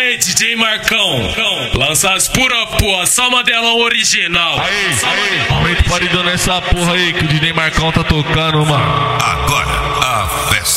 Aê, DJ Marcão, lança as pura porra, só modelão original. Aumenta o paredão nessa porra aí que o DJ Marcão tá tocando, mano. Agora